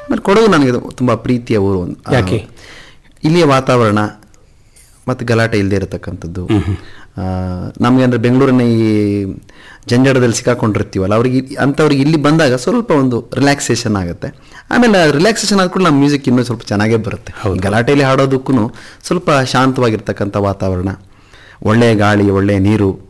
ಆಮೇಲೆ ಕೊಡಗು ನನಗೆ ತುಂಬ ಪ್ರೀತಿಯ ಊರು. ಯಾಕೆ? ಇಲ್ಲಿಯ ವಾತಾವರಣ ಮತ್ತು ಗಲಾಟೆ ಇಲ್ಲದೆ ಇರತಕ್ಕಂಥದ್ದು. ನಮಗೆ ಅಂದರೆ ಬೆಂಗಳೂರಿನ ಈ ಜಂಜಾಟದಲ್ಲಿ ಸಿಕ್ಕಾಕೊಂಡಿರ್ತೀವಲ್ಲ, ಅಂಥವ್ರಿಗೆ ಇಲ್ಲಿ ಬಂದಾಗ ಸ್ವಲ್ಪ ಒಂದು ರಿಲ್ಯಾಕ್ಸೇಷನ್ ಆಗುತ್ತೆ. ಆಮೇಲೆ ರಿಲ್ಯಾಕ್ಸೇಷನ್ ಆದ್ಕೊಂಡು ನಮ್ಮ ಮ್ಯೂಸಿಕ್ ಇನ್ನೂ ಸ್ವಲ್ಪ ಚೆನ್ನಾಗೇ ಬರುತ್ತೆ. ಗಲಾಟೆಯಲ್ಲಿ ಹಾಡೋದಕ್ಕೂ ಸ್ವಲ್ಪ ಶಾಂತವಾಗಿರ್ತಕ್ಕಂಥ ವಾತಾವರಣ, ಒಳ್ಳೆಯ ಗಾಳಿ, ಒಳ್ಳೆಯ ನೀರು,